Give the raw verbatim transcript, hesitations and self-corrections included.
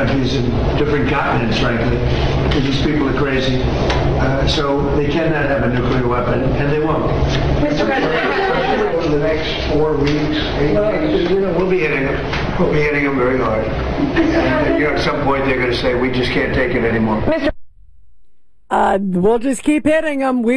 countries and different continents, frankly. These people are crazy. Uh, so they cannot have a nuclear weapon, and they won't. Mister President, in the next four weeks, eight weeks, You know, we'll be hitting them. We'll be hitting them very hard. And, you know, at some point they're going to say, we just can't take it anymore. Mister Uh, we'll just keep hitting them. We